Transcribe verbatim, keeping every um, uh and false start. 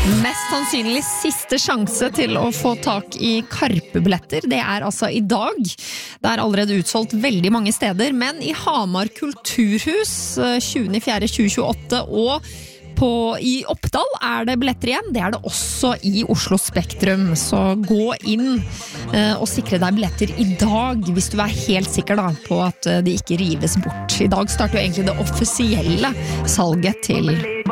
Mest sannsynlig siste sjanse til å få tak i Karpe-billetter. Det er altså i dag. Det er allerede utsolgt veldig mange steder, men i Hamar Kulturhus tjuende april tjue tjueåtte og på, i Oppdal er det billetter igjen. Det er det også i Oslo Spektrum. Så gå inn eh, og sikre deg billetter i dag, hvis du er helt sikker da, på at de ikke rives bort. I dag starter jo egentlig det offisielle salget til